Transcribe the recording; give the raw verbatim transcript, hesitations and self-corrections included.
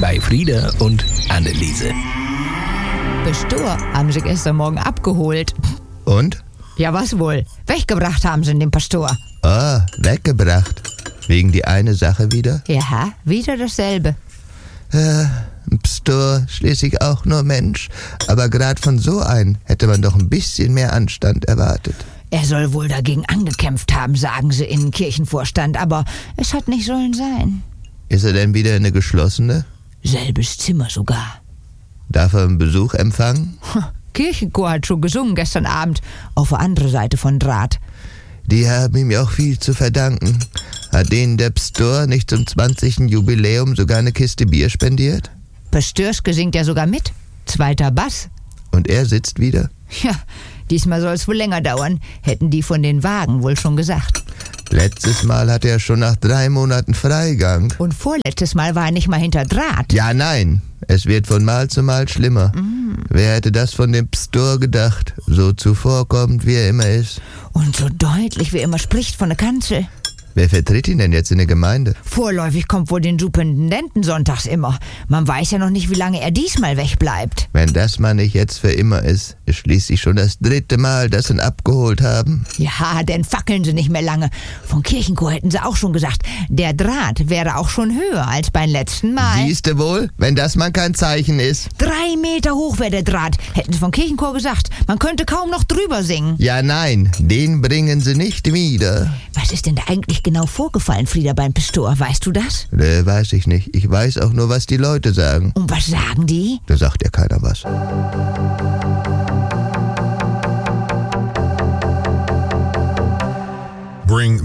bei Frieda und Anneliese. Pastor haben sie gestern Morgen abgeholt. Und? Ja, was wohl? Weggebracht haben sie den Pastor. Ah, weggebracht. Wegen die eine Sache wieder? Ja, wieder dasselbe. Äh, ein Pastor, schließlich auch nur Mensch. Aber gerade von so einem hätte man doch ein bisschen mehr Anstand erwartet. Er soll wohl dagegen angekämpft haben, sagen sie in den Kirchenvorstand, aber es hat nicht sollen sein. Ist er denn wieder eine geschlossene? Selbes Zimmer sogar. Darf er einen Besuch empfangen? Kirchenchor hat schon gesungen gestern Abend, auf der anderen Seite von Draht. Die haben ihm ja auch viel zu verdanken. Hat denen der Pastor nicht zum zwanzigsten Jubiläum sogar eine Kiste Bier spendiert? Pastörske singt ja sogar mit. Zweiter Bass. Und er sitzt wieder? Ja, diesmal soll es wohl länger dauern, hätten die von den Wagen wohl schon gesagt. Letztes Mal hatte er schon nach drei Monaten Freigang. Und vorletztes Mal war er nicht mal hinter Draht. Ja, nein. Es wird von Mal zu Mal schlimmer. Mm. Wer hätte das von dem Pastor gedacht? So zuvorkommend, wie er immer ist. Und so deutlich, wie er immer spricht von der Kanzel. Wer vertritt ihn denn jetzt in der Gemeinde? Vorläufig kommt wohl den Superintendenten sonntags immer. Man weiß ja noch nicht, wie lange er diesmal wegbleibt. Wenn das mal nicht jetzt für immer ist, ist schließlich schon das dritte Mal, dass sie ihn abgeholt haben. Ja, denn fackeln sie nicht mehr lange. Von Kirchenchor hätten sie auch schon gesagt, der Draht wäre auch schon höher als beim letzten Mal. Siehste wohl, wenn das mal kein Zeichen ist. Drei Meter hoch wäre der Draht, hätten sie von Kirchenchor gesagt. Man könnte kaum noch drüber singen. Ja, nein, den bringen sie nicht wieder. Was ist denn da eigentlich genau vorgefallen, Frieda, beim Pastor? Weißt du das? Ne, weiß ich nicht. Ich weiß auch nur, was die Leute sagen. Und was sagen die? Da sagt ja keiner was. Bring